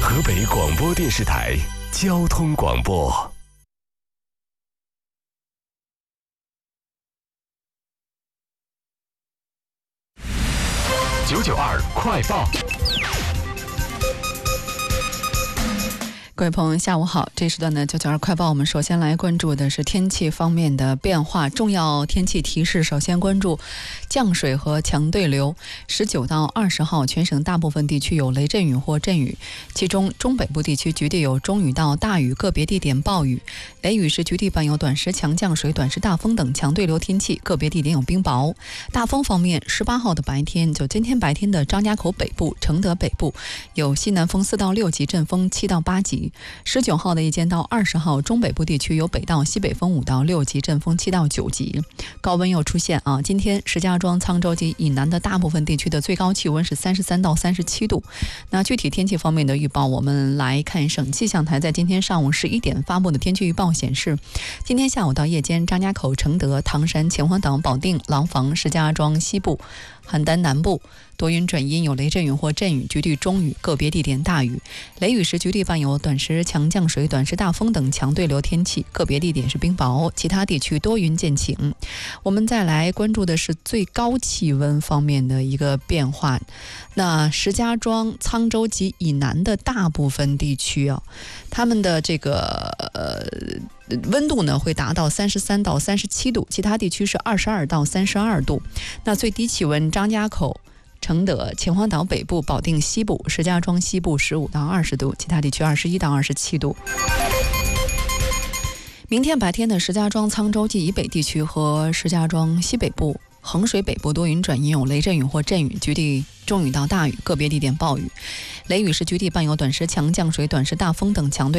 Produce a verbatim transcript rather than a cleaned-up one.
河北广播电视台交通广播。九九二快报。 各位朋友下午好，这时段的九九二快报，我们首先来关注的是天气方面的变化。重要天气提示，首先关注降水和强对流。十九到二十号，全省大部分地区有雷阵雨或阵雨，其中中北部地区局地有中雨到大雨，个别地点暴雨。雷雨时局地伴有短时强降水、短时大风等强对流天气，个别地点有冰雹。大风方面，十八号的白天，就今天白天的张家口北部、承德北部有西南风四到六级，阵风七到八级。十九号的夜间到二十号，中北部地区有北到西北风五到六级，阵风七到九级。高温又出现啊！今天石家庄、沧州及以南的大部分地区的最高气温是三十三到三十七度。那具体天气方面的预报，我们来看省气象台在今天上午十一点发布的天气预报显示，今天下午到夜间，张家口、承德、唐山、秦皇岛、保定、廊坊、石家庄西部、邯郸南部多云转阴，有雷阵雨或阵雨，局地中雨，个别地点大雨。雷雨时局地伴有短时强降水、短时大风等强对流天气，个别地点是冰雹，其他地区多云见晴。我们再来关注的是最高气温方面的一个变化。那石家庄、沧州及以南的大部分地区啊，他们的这个呃温度呢会达到三十三到三十七度，其他地区是二十二到三十二度。那最低气温，张家口、承德、秦皇岛北部、保定西部、石家庄西部十五到二十度，其他地区二十一到二十七度。明天白天的石家庄、沧州及以北地区和石家庄西北部、衡水北部多云转阴，有雷阵雨或阵雨，局地中雨到大雨，个别地点暴雨。雷雨时局地伴有短时强降水、短时大风等强对